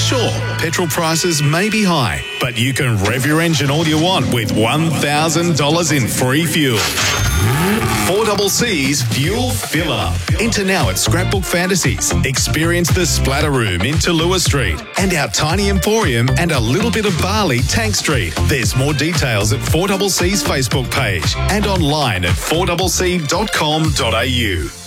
Sure, petrol prices may be high, but you can rev your engine all you want with $1,000 in free fuel. 4CC's Fuel Fill Up. Enter now at Scrapbook Fantasies. Experience the Splatter Room in Tallulah Street and our Tiny Emporium and a little bit of Bali, Tank Street. There's more details at 4CC's Facebook page and online at 4cc.com.au.